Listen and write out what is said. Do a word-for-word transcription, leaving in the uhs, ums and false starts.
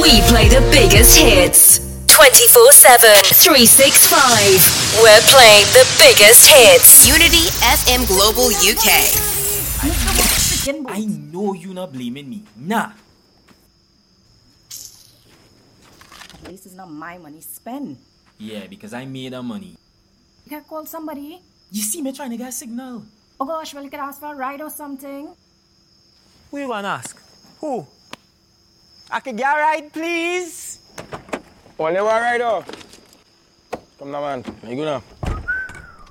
We play the biggest hits. twenty-four seven, three sixty-five. We're playing the biggest hits. Unity F M Global U K. I know you not blaming me. Nah. At least it's not my money. Spend. Yeah, because I made the money. You can call somebody. You see me trying to get a signal. Oh gosh, well, you could ask for a ride or something. Who you gonna ask? Who? I can get a ride, please? Only one ride, oh. Come now, man. You go now.